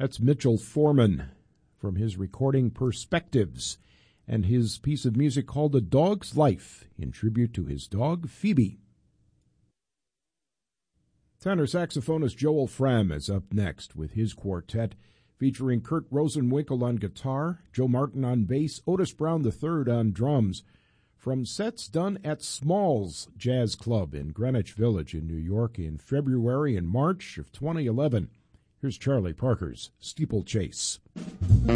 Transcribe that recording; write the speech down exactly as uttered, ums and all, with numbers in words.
That's Mitchell Foreman from his recording Perspectives and his piece of music called A Dog's Life in tribute to his dog Phoebe. Tenor saxophonist Joel Frehm is up next with his quartet featuring Kurt Rosenwinkel on guitar, Joe Martin on bass, Otis Brown the third on drums, from sets done at Smalls Jazz Club in Greenwich Village in New York in February and March of twenty eleven. Here's Charlie Parker's Steeplechase.